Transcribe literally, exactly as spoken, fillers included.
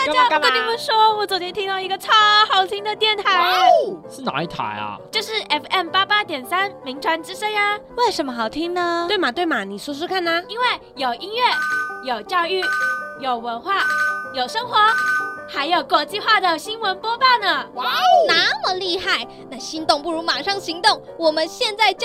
大家，我跟你们说，我昨天听到一个超好听的电台， 哦、是哪一台啊？ 就是 F M 八八点三名传之声呀。 为什么好听呢？ 对嘛对嘛，你说说看呢？ 因为有音乐，有教育，有文化，有生活，还有国际化的新闻播报呢。 哇哦，那么厉害！那心动不如马上行动，我们现在就